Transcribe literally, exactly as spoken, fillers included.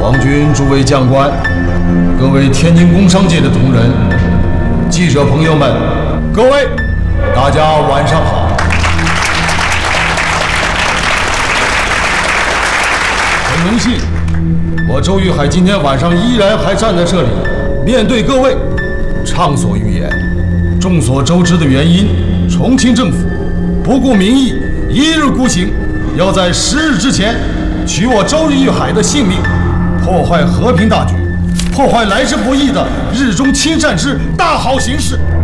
王军诸位将官，各位天津工商界的同仁，记者朋友们，各位，大家晚上好。很荣幸，我周玉海今天晚上依然还站在这里，面对各位，畅所欲言。众所周知的原因，重庆政府不顾民意，一日孤行，要在十日之前取我周玉海的性命，破坏和平大局，破坏来之不易的日中亲善之大好形势。